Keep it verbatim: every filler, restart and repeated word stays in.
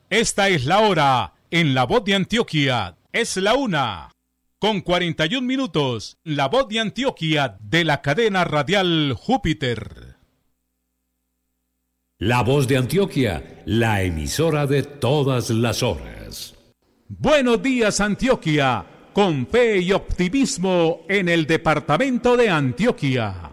Esta es la hora en La Voz de Antioquia. Es la una, con cuarenta y un minutos. La Voz de Antioquia de la cadena radial Júpiter. La Voz de Antioquia, la emisora de todas las horas. Buenos días, Antioquia, con fe y optimismo en el departamento de Antioquia.